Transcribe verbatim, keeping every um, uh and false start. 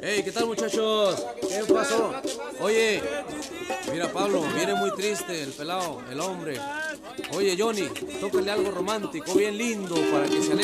Hey, ¿qué tal, muchachos? ¿Qué pasó? Oye, mira, Pablo, viene muy triste el pelado, el hombre. Oye, Johnny, tócale algo romántico, bien lindo, para que se alegre.